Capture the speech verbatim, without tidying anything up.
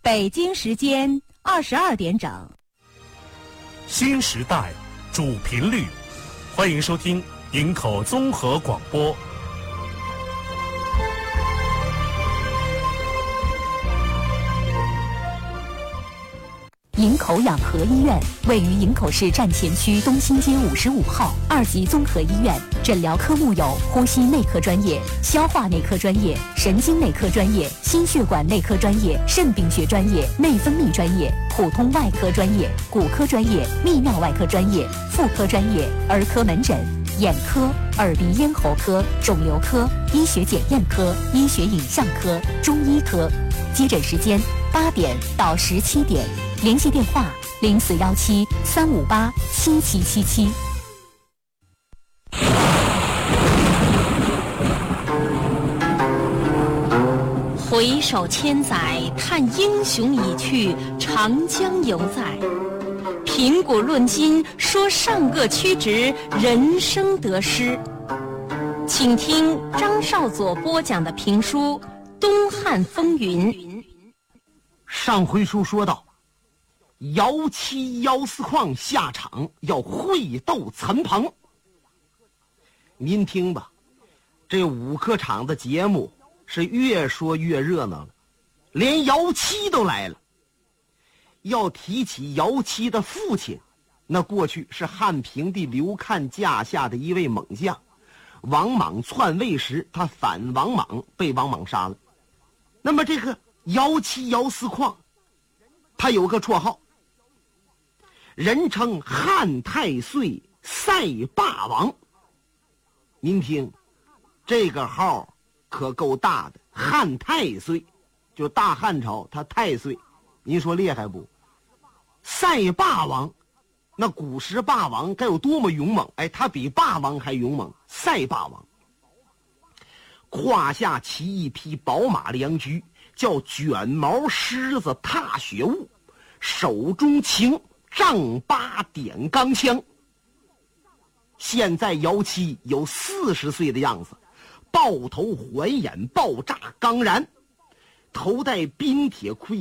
北京时间二十二点整。 新时代主频率，欢迎收听营口综合广播。 营口养和医院位于营口市站前区东兴街五十五号，二级综合医院，诊疗科目有呼吸内科专业、消化内科专业、神经内科专业、心血管内科专业、肾病学专业、内分泌专业、普通外科专业、骨科专业、泌尿外科专业、妇科专业、儿科门诊、眼科、耳鼻咽喉科、肿瘤科、医学检验科、医学影像科、中医科。接诊时间八点到十七点。联系电话零四幺七三五八七七七七。 回首千载，叹英雄已去，长江犹在。凭古论今，说上个曲直，人生得失。请听张少佐播讲的评书《东汉风云》。 上回书说到，姚七、姚四矿下场要会斗陈鹏。您听吧，这五科场的节目是越说越热闹了，连姚七都来了。要提起姚七的父亲，那过去是汉平帝刘看驾下的一位猛将，王莽篡位时，他反王莽，被王莽杀了。那么这个姚七、姚四矿，他有个绰号，人称汉太岁赛霸王。您听，这个号可够大的，汉太岁，就大汉朝他太岁，您说厉害不？赛霸王，那古时霸王该有多么勇猛？哎，他比霸王还勇猛。赛霸王胯下骑一匹宝马良驹，叫卷毛狮子踏雪雾，手中擎丈八点钢枪。现在姚七有四十岁的样子，豹头环眼，爆炸钢髯，头戴冰铁盔